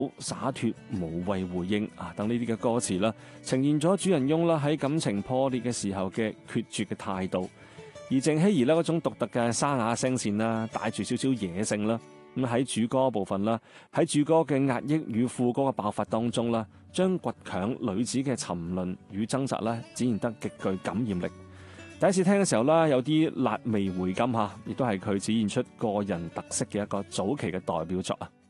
灑脫無謂回應啊等呢啲嘅歌詞啦，呈現咗主人翁啦喺感情破裂嘅時候嘅決絕嘅態度。而鄭希怡呢嗰種獨特嘅沙啞聲線啦，帶住少少野性啦，咁喺主歌部分啦，喺主歌嘅壓抑與副歌嘅爆發當中啦，將倔強女子嘅沉淪與掙扎咧展現得極具感染力。第一次聽嘅時候啦，有啲辣味回甘嚇，亦都係佢展現出個人特色嘅一個早期嘅代表作啊！